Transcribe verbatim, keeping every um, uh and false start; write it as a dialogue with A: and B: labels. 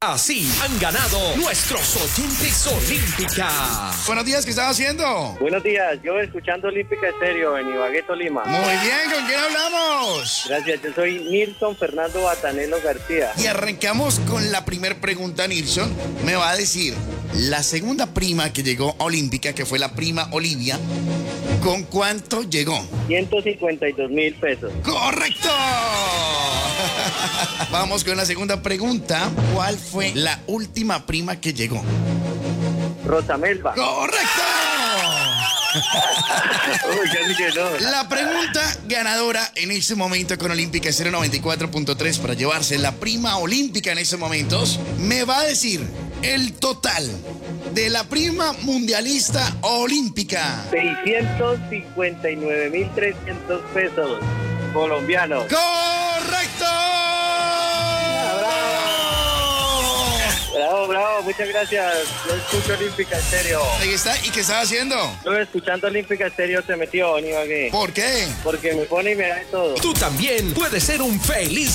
A: Así han ganado nuestros oyentes Olímpica.
B: Buenos días, ¿qué estás haciendo?
C: Buenos días, yo escuchando Olímpica Estéreo en Ibagué, Tolima.
B: Muy bien, ¿con quién hablamos?
C: Gracias, yo soy Nilson Fernando Batanelo García.
B: Y arrancamos con la primer pregunta, Nilson. Me va a decir, la segunda prima que llegó a Olímpica, que fue la prima Olivia, ¿con cuánto llegó?
C: ciento cincuenta y dos mil pesos.
B: ¡Correcto! Vamos con la segunda pregunta. ¿Cuál fue la última prima que llegó?
C: Rosamelba.
B: ¡Correcto!
C: Uy, casi que no.
B: La pregunta ganadora en este momento con Olímpica cero noventa y cuatro punto tres para llevarse la prima olímpica en estos momentos, me va a decir el total de la prima mundialista olímpica.
C: seiscientos cincuenta y nueve mil trescientos pesos colombianos.
B: ¡Correcto!
C: Bravo, bravo, muchas gracias. Yo escucho Olímpica Estéreo.
B: Ahí está. ¿Y qué estaba haciendo?
C: Yo escuchando Olímpica Estéreo se metió en Ibagué.
B: ¿Por qué?
C: Porque me pone y me da de todo.
A: Tú también puedes ser un feliz